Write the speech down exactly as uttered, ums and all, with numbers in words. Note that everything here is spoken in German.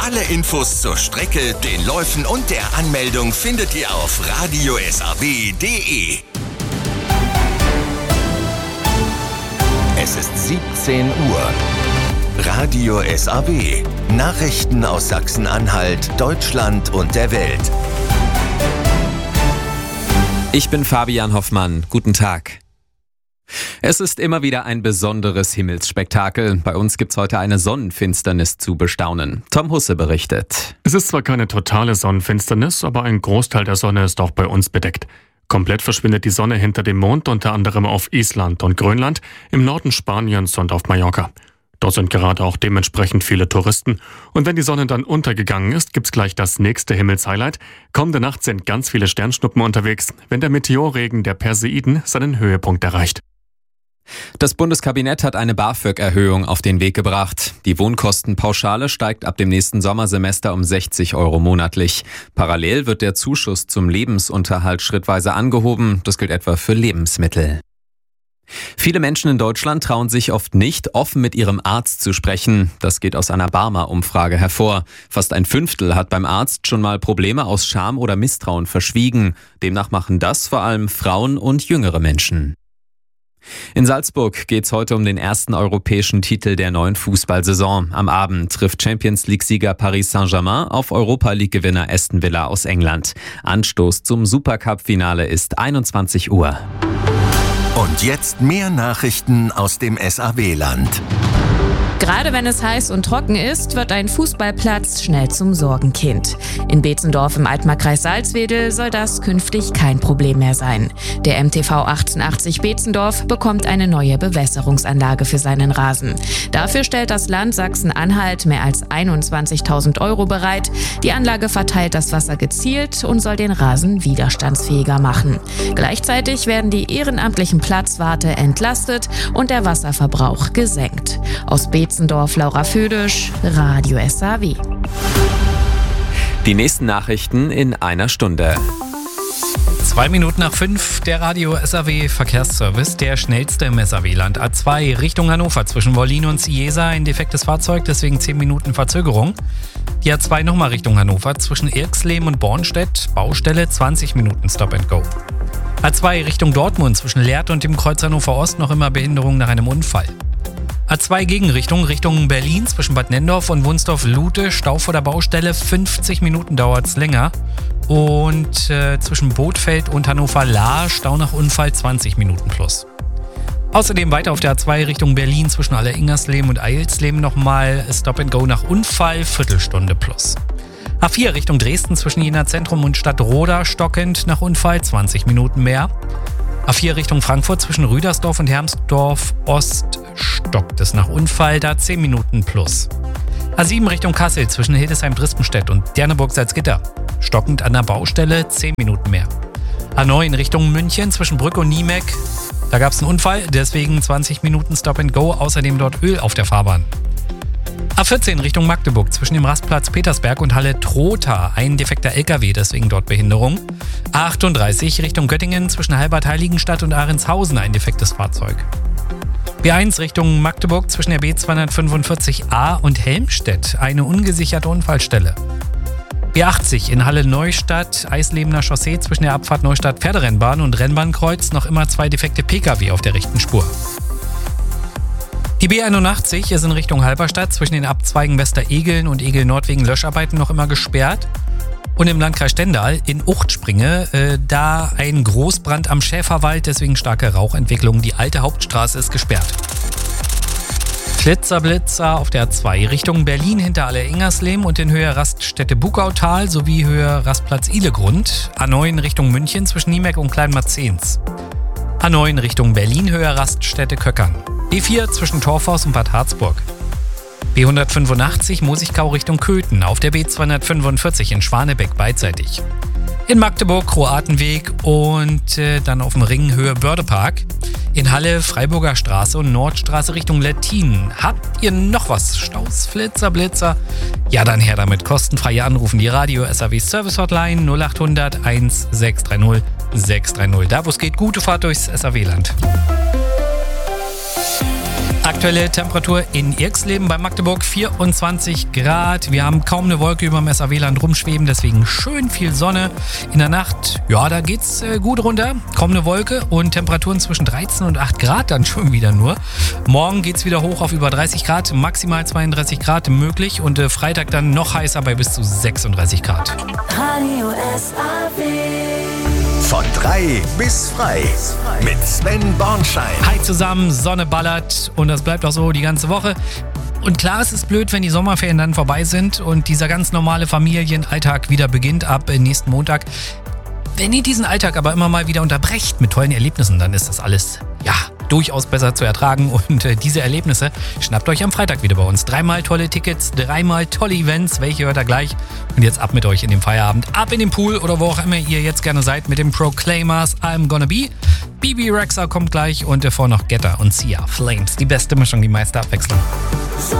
Alle Infos zur Strecke, den Läufen und der Anmeldung findet ihr auf radio s a w punkt d e. Es ist siebzehn Uhr. Radio S A W. Nachrichten aus Sachsen-Anhalt, Deutschland und der Welt. Ich bin Fabian Hoffmann. Guten Tag. Es ist immer wieder ein besonderes Himmelsspektakel. Bei uns gibt's heute eine Sonnenfinsternis zu bestaunen. Tom Husse berichtet. Es ist zwar keine totale Sonnenfinsternis, aber ein Großteil der Sonne ist auch bei uns bedeckt. Komplett verschwindet die Sonne hinter dem Mond, unter anderem auf Island und Grönland, im Norden Spaniens und auf Mallorca. Dort sind gerade auch dementsprechend viele Touristen. Und wenn die Sonne dann untergegangen ist, gibt's gleich das nächste Himmelshighlight. Kommende Nacht sind ganz viele Sternschnuppen unterwegs, wenn der Meteorregen der Perseiden seinen Höhepunkt erreicht. Das Bundeskabinett hat eine BAföG-Erhöhung auf den Weg gebracht. Die Wohnkostenpauschale steigt ab dem nächsten Sommersemester um sechzig Euro monatlich. Parallel wird der Zuschuss zum Lebensunterhalt schrittweise angehoben. Das gilt etwa für Lebensmittel. Viele Menschen in Deutschland trauen sich oft nicht, offen mit ihrem Arzt zu sprechen. Das geht aus einer Barmer-Umfrage hervor. Fast ein Fünftel hat beim Arzt schon mal Probleme aus Scham oder Misstrauen verschwiegen. Demnach machen das vor allem Frauen und jüngere Menschen. In Salzburg geht's heute um den ersten europäischen Titel der neuen Fußballsaison. Am Abend trifft Champions-League-Sieger Paris Saint-Germain auf Europa-League-Gewinner Aston Villa aus England. Anstoß zum Supercup-Finale ist einundzwanzig Uhr. Und jetzt mehr Nachrichten aus dem S A W-Land. Gerade wenn es heiß und trocken ist, wird ein Fußballplatz schnell zum Sorgenkind. In Beetzendorf im Altmarkkreis Salzwedel soll das künftig kein Problem mehr sein. Der M T V achtzehnhundert Beetzendorf bekommt eine neue Bewässerungsanlage für seinen Rasen. Dafür stellt das Land Sachsen-Anhalt mehr als einundzwanzigtausend Euro bereit. Die Anlage verteilt das Wasser gezielt und soll den Rasen widerstandsfähiger machen. Gleichzeitig werden die ehrenamtlichen Platzwarte entlastet und der Wasserverbrauch gesenkt. Aus Beetzendorf, Laura Födisch, Radio S A W. Die nächsten Nachrichten in einer Stunde. Zwei Minuten nach fünf, der Radio S A W Verkehrsservice, der schnellste im S A W-Land. A zwei Richtung Hannover zwischen Wollin und Ciesa, ein defektes Fahrzeug, deswegen zehn Minuten Verzögerung. Die A zwei nochmal Richtung Hannover zwischen Irxleben und Bornstedt, Baustelle, zwanzig Minuten Stop and Go. A zwei Richtung Dortmund zwischen Lehrte und dem Kreuz Hannover Ost, noch immer Behinderung nach einem Unfall. A zwei Gegenrichtung, Richtung Berlin zwischen Bad Nenndorf und Wunsdorf-Lute, Stau vor der Baustelle, fünfzig Minuten dauert es länger. Und äh, zwischen Bothfeld und Hannover-Lahr, Stau nach Unfall, zwanzig Minuten plus. Außerdem weiter auf der A zwei Richtung Berlin zwischen Alleringersleben und Eilsleben nochmal Stop and Go nach Unfall, Viertelstunde plus. A vier Richtung Dresden zwischen Jena Zentrum und Stadtroda, stockend nach Unfall, zwanzig Minuten mehr. A vier Richtung Frankfurt zwischen Rüdersdorf und Hermsdorf Ost stockt es nach Unfall, da zehn Minuten plus. A sieben Richtung Kassel zwischen Hildesheim-Drispenstedt und Derneburg-Salzgitter, stockend an der Baustelle, zehn Minuten mehr. A neun Richtung München zwischen Brück und Niemek, da gab es einen Unfall, deswegen zwanzig Minuten Stop and Go, außerdem dort Öl auf der Fahrbahn. A vierzehn Richtung Magdeburg zwischen dem Rastplatz Petersberg und Halle Trotha, ein defekter L K W, deswegen dort Behinderung. A achtunddreißig Richtung Göttingen zwischen Halbert-Heiligenstadt und Ahrentshausen, ein defektes Fahrzeug. B eins Richtung Magdeburg zwischen der B zweihundertfünfundvierzig A und Helmstedt, eine ungesicherte Unfallstelle. B achtzig in Halle Neustadt, Eislebener Chaussee zwischen der Abfahrt Neustadt Pferderennbahn und Rennbahnkreuz, noch immer zwei defekte P K W auf der rechten Spur. Die B einundachtzig ist in Richtung Halberstadt zwischen den Abzweigen Westeregeln und Egel-Nord wegen Löscharbeiten noch immer gesperrt. Und im Landkreis Stendal in Uchtspringe, äh, da ein Großbrand am Schäferwald, deswegen starke Rauchentwicklung. Die alte Hauptstraße ist gesperrt. Flitzer, Blitzer auf der A zwei Richtung Berlin hinter Alleringersleben und in Höhe Raststätte Bugautal sowie Höhe Rastplatz Ihlegrund. A neun Richtung München zwischen Niemek und Kleinmarzens. A neun Richtung Berlin Höhe Raststätte Köckern. B vier zwischen Torfhaus und Bad Harzburg. B hundertfünfundachtzig Mosigkau Richtung Köthen auf der B zweihundertfünfundvierzig in Schwanebeck beidseitig. In Magdeburg Kroatenweg und äh, dann auf dem Ring Höhe Bördepark. In Halle Freiburger Straße und Nordstraße Richtung Lettin. Habt ihr noch was? Staus, Flitzer, Blitzer? Ja, dann her damit. Kostenfreie Anrufen. Die Radio S A W Service Hotline null achthundert sechshundertzwanzig sechshundertdreißig. Da wo es geht, gute Fahrt durchs S A W-Land. Aktuelle Temperatur in Irxleben bei Magdeburg vierundzwanzig Grad. Wir haben kaum eine Wolke über dem S A W-Land rumschweben, deswegen schön viel Sonne. In der Nacht, ja, da geht's äh, gut runter. Kaum eine Wolke und Temperaturen zwischen dreizehn und acht Grad dann schon wieder nur. Morgen geht's wieder hoch auf über dreißig Grad, maximal zweiunddreißig Grad möglich und äh, Freitag dann noch heißer bei bis zu sechsunddreißig Grad. Radio S A W. Von drei bis frei mit Sven Bornschein. Hi zusammen, Sonne ballert und das bleibt auch so die ganze Woche. Und klar, es ist blöd, wenn die Sommerferien dann vorbei sind und dieser ganz normale Familienalltag wieder beginnt ab nächsten Montag. Wenn ihr diesen Alltag aber immer mal wieder unterbrecht mit tollen Erlebnissen, dann ist das alles, ja, durchaus besser zu ertragen. Und äh, diese Erlebnisse schnappt euch am Freitag wieder bei uns. Dreimal tolle Tickets, dreimal tolle Events. Welche hört ihr gleich? Und jetzt ab mit euch in den Feierabend. Ab in den Pool oder wo auch immer ihr jetzt gerne seid mit den Proclaimers I'm Gonna Be. Bibi Rexha kommt gleich und davor noch Getter und Sia. Flames. Die beste Mischung, die meiste Abwechslung. So